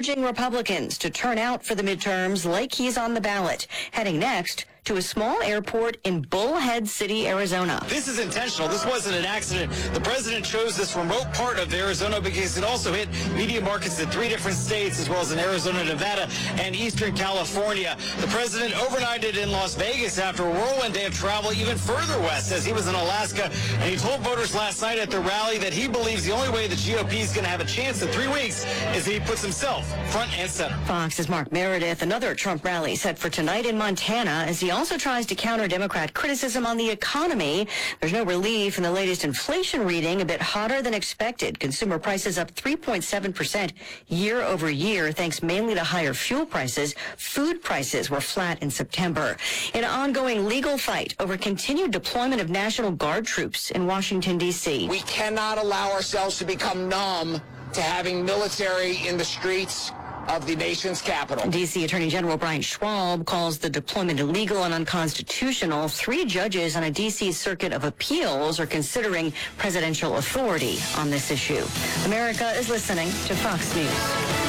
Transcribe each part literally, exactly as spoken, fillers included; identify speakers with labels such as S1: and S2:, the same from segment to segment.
S1: urging Republicans to turn out for the midterms like he's on the ballot. Heading next to a small airport in Bullhead City, Arizona.
S2: This is intentional. This wasn't an accident. The president chose this remote part of Arizona because it also hit media markets in three different states, as well as in Arizona, Nevada, and Eastern California. The president overnighted in Las Vegas after a whirlwind day of travel even further west, as he was in Alaska, and he told voters last night at the rally that he believes the only way the G O P is going to have a chance in three weeks is that he puts himself front and center.
S1: Fox's Mark Meredith. Another Trump rally set for tonight in Montana, as he also tries to counter Democrat criticism on the economy. There's no relief in the latest inflation reading, a bit hotter than expected. Consumer prices up three point seven percent year over year, thanks mainly to higher fuel prices. Food prices were flat in September. In an ongoing legal fight over continued deployment of National Guard troops in Washington, D C.
S3: We cannot allow ourselves to become numb to having military in the streets of the nation's capital.
S1: D C Attorney General Brian Schwab calls the deployment illegal and unconstitutional. Three judges on a D C Circuit of Appeals are considering presidential authority on this issue. America is listening to Fox News.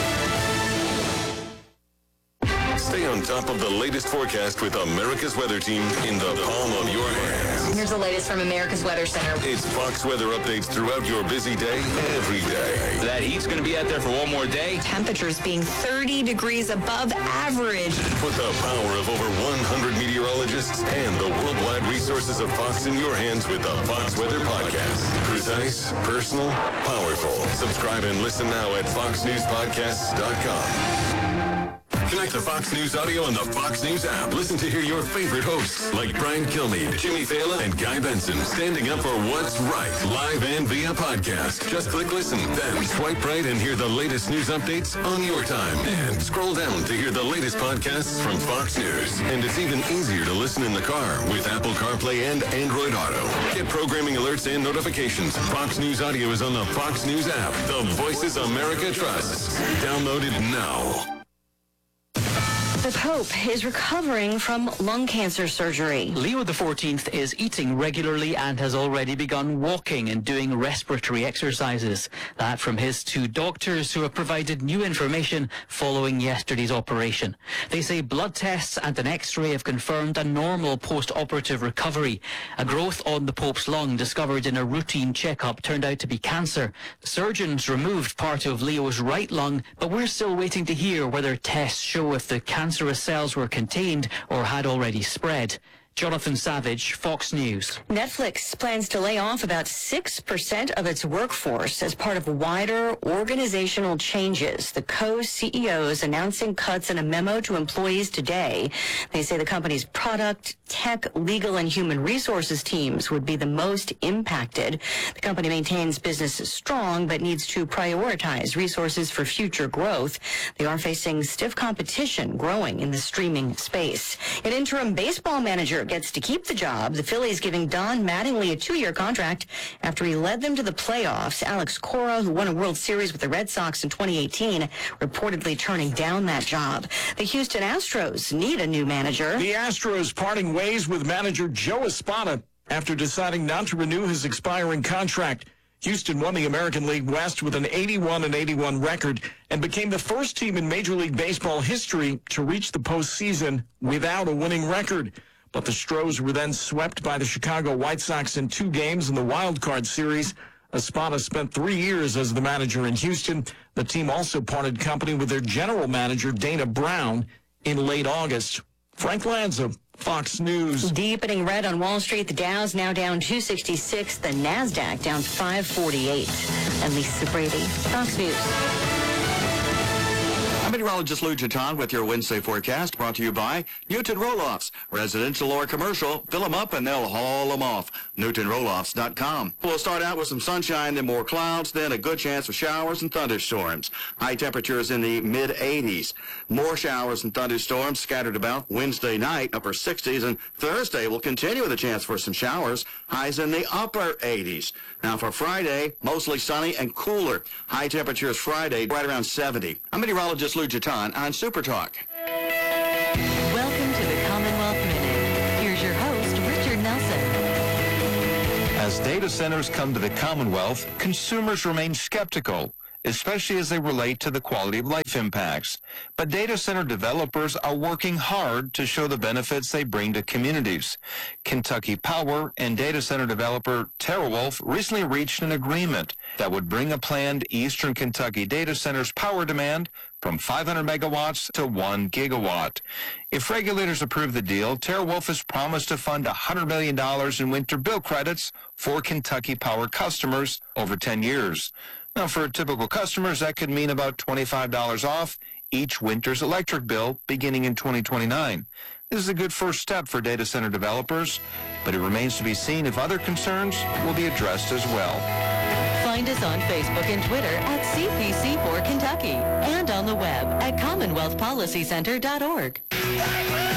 S4: Stay on top of the latest forecast with America's Weather Team in the palm of your hands.
S5: Here's the latest from America's Weather Center.
S4: It's Fox weather updates throughout your busy day, every day.
S2: That heat's going to be out there for one more day.
S5: Temperatures being thirty degrees above average.
S4: Put the power of over one hundred meteorologists and the worldwide resources of Fox in your hands with the Fox Weather Podcast. Precise, personal, powerful. Subscribe and listen now at fox news podcasts dot com. Connect to Fox News Audio and the Fox News app. Listen to hear your favorite hosts like Brian Kilmeade, Jimmy Fallon, and Guy Benson standing up for what's right, live and via podcast. Just click listen, then swipe right and hear the latest news updates on your time. And scroll down to hear the latest podcasts from Fox News. And it's even easier to listen in the car with Apple CarPlay and Android Auto. Get programming alerts and notifications. Fox News Audio is on the Fox News app. The voices America trusts. Download it now.
S1: The Pope is recovering from lung cancer surgery.
S6: Leo the fourteenth is eating regularly and has already begun walking and doing respiratory exercises. That from his two doctors, who have provided new information following yesterday's operation. They say blood tests and an X-ray have confirmed a normal post-operative recovery. A growth on the Pope's lung discovered in a routine checkup turned out to be cancer. Surgeons removed part of Leo's right lung, but we're still waiting to hear whether tests show if the cancer cancerous cells were contained or had already spread. Jonathan Savage, Fox News.
S1: Netflix plans to lay off about six percent of its workforce as part of wider organizational changes. The co-C E Os announcing cuts in a memo to employees today. They say the company's product, tech, legal, and human resources teams would be the most impacted. The company maintains business is strong, but needs to prioritize resources for future growth. They are facing stiff competition growing in the streaming space. An interim baseball manager gets to keep the job. The Phillies giving Don Mattingly a two-year contract after he led them to the playoffs. Alex Cora, who won a World Series with the Red Sox in twenty eighteen, reportedly turning down that job. The Houston Astros need a new manager.
S7: The Astros parting ways with manager Joe Espada after deciding not to renew his expiring contract. Houston won the American League West with an eighty-one and eighty-one record and became the first team in Major League Baseball history to reach the postseason without a winning record. But the Stros were then swept by the Chicago White Sox in two games in the wild card series. Espada spent three years as the manager in Houston. The team also parted company with their general manager, Dana Brown, in late August. Frank Lanza, Fox News.
S1: Deepening red on Wall Street. The Dow's now down two sixty-six. The NASDAQ down five forty-eight. And Lisa Brady, Fox News.
S8: I'm meteorologist Lou Chaton with your Wednesday forecast, brought to you by Newton Roll-Offs. Residential or commercial, fill them up and they'll haul them off. Newton Roll Offs dot com. We'll start out with some sunshine, then more clouds, then a good chance of showers and thunderstorms. High temperatures in the mid eighties. More showers and thunderstorms scattered about Wednesday night, upper sixties, and Thursday will continue with a chance for some showers. Highs in the upper eighties. Now for Friday, mostly sunny and cooler. High temperatures Friday right around seventy. I'm meteorologist Lou Chaton on Super Talk.
S1: Welcome to the Commonwealth Minute. Here's your host, Richard Nelson.
S9: As data centers come to the Commonwealth, consumers remain skeptical. especially as they relate to the quality of life impacts. But data center developers are working hard to show the benefits they bring to communities. Kentucky Power and data center developer TeraWulf recently reached an agreement that would bring a planned Eastern Kentucky data center's power demand from five hundred megawatts to one gigawatt. If regulators approve the deal, TeraWulf has promised to fund one hundred million dollars in winter bill credits for Kentucky Power customers over ten years. Now, for typical customers, that could mean about twenty-five dollars off each winter's electric bill beginning in twenty twenty-nine. This is a good first step for data center developers, but it remains to be seen if other concerns will be addressed as well.
S10: Find us on Facebook and Twitter at C P C four Kentucky and on the web at commonwealth policy center dot org.